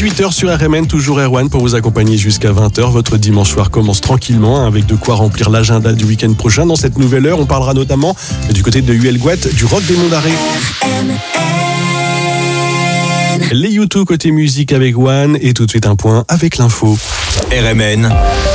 18h sur RMN, toujours Erwan pour vous accompagner jusqu'à 20h. Votre dimanche soir commence tranquillement avec de quoi remplir l'agenda du week-end prochain. Dans cette nouvelle heure, on parlera notamment du côté de Huelgoat, du rock des Monts d'Arrée. Les YouTube côté musique avec One et tout de suite un point avec l'info. RMN,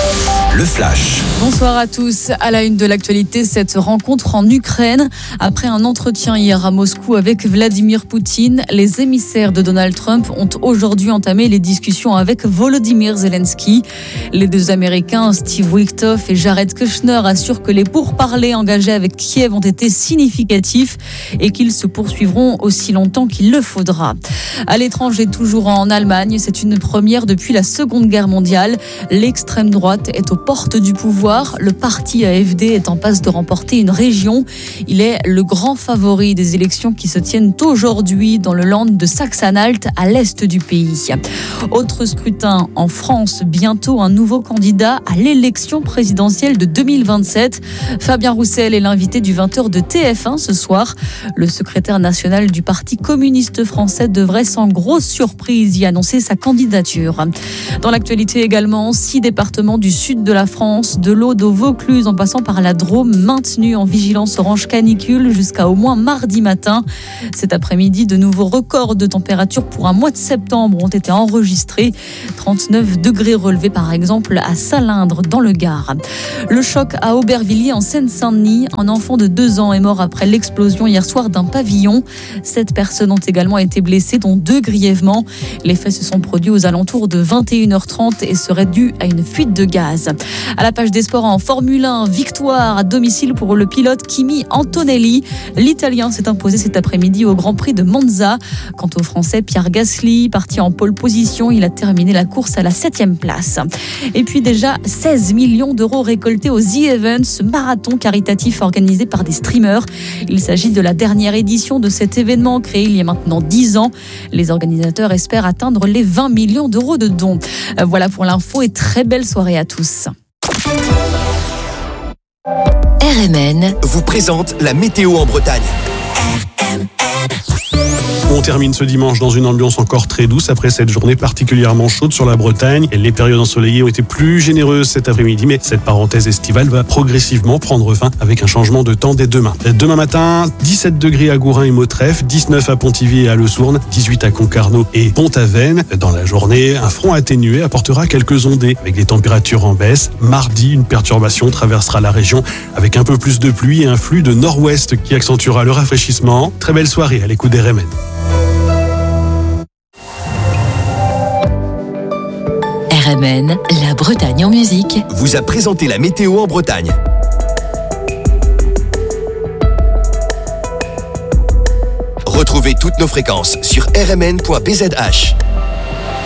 le flash. Bonsoir à tous. À la une de l'actualité, cette rencontre en Ukraine. Après un entretien hier à Moscou avec Vladimir Poutine, les émissaires de Donald Trump ont aujourd'hui entamé les discussions avec Volodymyr Zelensky. Les deux Américains, Steve Witkoff et Jared Kushner, assurent que les pourparlers engagés avec Kiev ont été significatifs et qu'ils se poursuivront aussi longtemps qu'il le faudra. À l'étranger, toujours en Allemagne, c'est une première depuis la Seconde Guerre mondiale. L'extrême droite est aux portes du pouvoir. Le parti AfD est en passe de remporter une région. Il est le grand favori des élections qui se tiennent aujourd'hui dans le land de Saxe-Anhalt, à l'est du pays. Autre scrutin en France, bientôt un nouveau candidat à l'élection présidentielle de 2027. Fabien Roussel est l'invité du 20h de TF1 ce soir. Le secrétaire national du Parti communiste français devrait sans grosse surprise y annoncer sa candidature. Dans l'actualité également, 6 départements du sud de la France, de l'Aude au Vaucluse en passant par la Drôme, maintenus en vigilance orange canicule jusqu'à au moins mardi matin. Cet après-midi, de nouveaux records de température pour un mois de septembre ont été enregistrés. 39 degrés relevés par exemple à Salindre dans le Gard. Le choc à Aubervilliers en Seine-Saint-Denis. Un enfant de 2 ans est mort après l'explosion hier soir d'un pavillon. 7 personnes ont également été blessées, dont 2 grièvement. Les faits se sont produits aux alentours de 21h30 et seraient dus à une fuite de gaz. À la page des sports en Formule 1, victoire à domicile pour le pilote Kimi Antonelli. L'Italien s'est imposé cet après-midi au Grand Prix de Monza. Quant au Français Pierre Gasly, parti en pole position, il a terminé la course à la 7e place. Et puis déjà 16 millions d'euros récoltés aux The Events, marathon caritatif organisé par des streamers. Il s'agit de la dernière édition de cet événement créé il y a maintenant 10 ans. Les organisateurs espèrent atteindre les 20 millions d'euros de dons. Voilà pour l'info et très belle soirée à tous. RMN vous présente la météo en Bretagne. On termine ce dimanche dans une ambiance encore très douce après cette journée particulièrement chaude sur la Bretagne. Les périodes ensoleillées ont été plus généreuses cet après-midi, mais cette parenthèse estivale va progressivement prendre fin avec un changement de temps dès demain. Demain matin, 17 degrés à Gourin et Mautreffe, 19 à Pontivy et à Le Sourne, 18 à Concarneau et Pont-Aven. Dans la journée, un front atténué apportera quelques ondées avec des températures en baisse. Mardi, une perturbation traversera la région avec un peu plus de pluie et un flux de nord-ouest qui accentuera le rafraîchissement. Très belle soirée à l'écoute des RMN. RMN, la Bretagne en musique, vous a présenté la météo en Bretagne. Retrouvez toutes nos fréquences sur rmn.bzh.